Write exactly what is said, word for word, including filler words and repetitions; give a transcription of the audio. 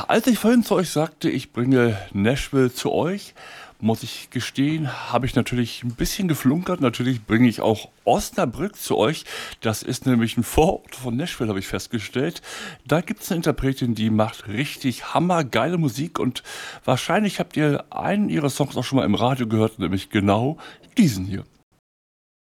Als ich vorhin zu euch sagte, ich bringe Nashville zu euch, muss ich gestehen, habe ich natürlich ein bisschen geflunkert. Natürlich bringe ich auch Osnabrück zu euch. Das ist nämlich ein Vorort von Nashville, habe ich festgestellt. Da gibt es eine Interpretin, die macht richtig hammergeile Musik und wahrscheinlich habt ihr einen ihrer Songs auch schon mal im Radio gehört, nämlich genau diesen hier.